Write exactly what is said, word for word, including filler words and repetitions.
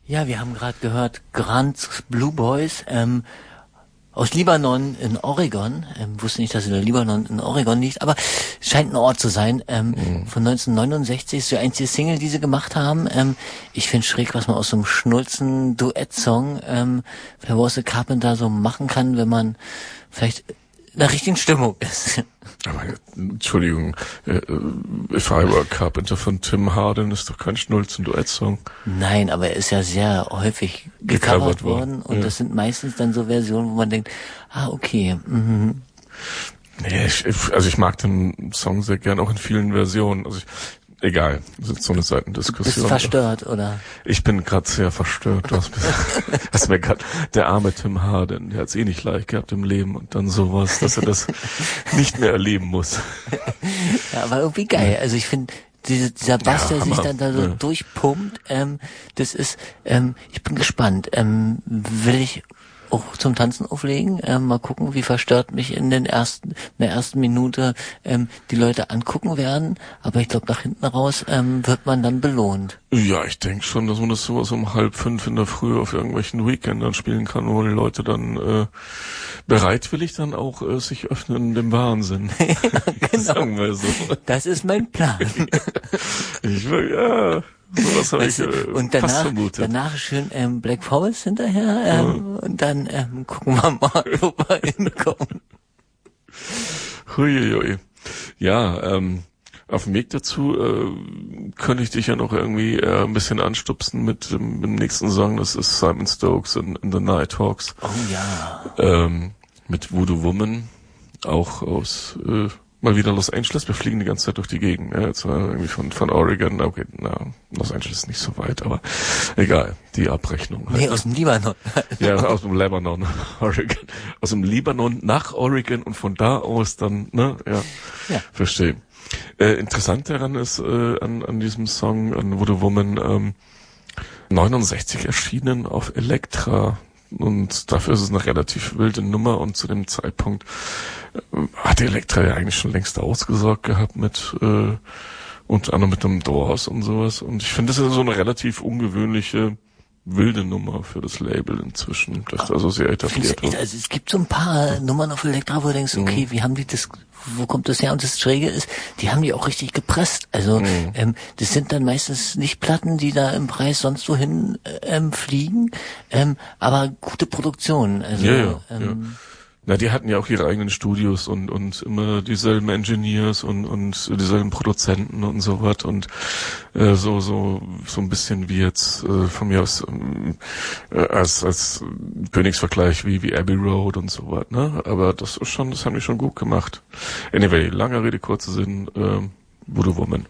Ja, wir haben gerade gehört, Grants Blue Boys, ähm, aus Libanon in Oregon. Ähm, wusste nicht, dass der Libanon in Oregon liegt, aber es scheint ein Ort zu sein. Ähm, mhm. Von neunzehnhundertneunundsechzig ist die einzige Single, die sie gemacht haben. Ähm, ich finde schräg, was man aus so einem schnulzen Duett-Song ähm, für Was a Carpenter so machen kann, wenn man vielleicht in der richtigen Stimmung ist. Aber, Entschuldigung, äh, If I Were a Carpenter von Tim Hardin ist doch kein Schnulzen-Duett-Song. Nein, aber er ist ja sehr häufig gecovert worden und ja. Das sind meistens dann so Versionen, wo man denkt, ah, okay. Mhm. Nee, ich, also ich mag den Song sehr gern, auch in vielen Versionen. Also ich, egal, das ist so eine Seitendiskussion. Bist du verstört, oder? Ich bin gerade sehr verstört. Du hast, hast mir gerade, der arme Tim Hardin, der hat's eh nicht leicht gehabt im Leben und dann sowas, dass er das nicht mehr erleben muss. Ja, aber irgendwie geil. Also ich finde, diese, dieser Bass, ja, der sich dann da so ja. durchpumpt, ähm, das ist, ähm, ich bin gespannt. Ähm, will ich auch zum Tanzen auflegen, ähm, mal gucken, wie verstört mich in den ersten, in der ersten Minute ähm, die Leute angucken werden, aber ich glaube, nach hinten raus ähm, wird man dann belohnt. Ja, ich denke schon, dass man das sowas um halb fünf in der Früh auf irgendwelchen Weekendern spielen kann, wo die Leute dann äh, bereitwillig dann auch äh, sich öffnen dem Wahnsinn. Ja, genau. Sagen wir so. Das ist mein Plan. Ich will, ja... So, was weißt ich, du, äh, und danach, danach schön ähm, Black Forest hinterher ähm, ja. Und dann ähm, gucken wir mal, wo wir hinkommen. Huiuiui. Ja, ähm, auf dem Weg dazu äh, könnte ich dich ja noch irgendwie äh, ein bisschen anstupsen mit dem, dem nächsten Song. Das ist Simon Stokes in, in The Nighthawks. Oh ja. Ähm, mit Voodoo Woman, auch aus... Äh, mal wieder Los Angeles, wir fliegen die ganze Zeit durch die Gegend, ja, jetzt war irgendwie von, von Oregon, okay, na, Los Angeles ist nicht so weit, aber egal, die Abrechnung. Nee, halt. Aus dem Libanon. Ja, aus dem Libanon, Oregon, aus dem Libanon nach Oregon und von da aus dann, ne, ja, ja. Verstehe. Äh, interessant daran ist, äh, an, an diesem Song, an Voodoo Woman, ähm, neunundsechzig erschienen auf Elektra. Und dafür ist es eine relativ wilde Nummer und zu dem Zeitpunkt äh, hat Elektra ja eigentlich schon längst ausgesorgt gehabt mit äh, unter anderem mit dem Doors und sowas. Und ich finde, das ist so eine relativ ungewöhnliche wilde Nummer für das Label inzwischen, das also sehr etabliert wird. Also es gibt so ein paar Nummern auf Elektra, wo du denkst, okay, mhm. wie haben die das, wo kommt das her? Und das Schräge ist, die haben die auch richtig gepresst. Also mhm. ähm, das sind dann meistens nicht Platten, die da im Preis sonst wohin ähm, fliegen, ähm, aber gute Produktionen. Also, ja, ja, ähm, ja. Na, die hatten ja auch ihre eigenen Studios und und immer dieselben Engineers und und dieselben Produzenten und so was und äh, so so so ein bisschen wie jetzt äh, von mir aus äh, als als Königsvergleich wie wie Abbey Road und so was, ne? Aber das ist schon, das haben die schon gut gemacht. Anyway, langer Rede kurzer Sinn, äh, Voodoo Woman.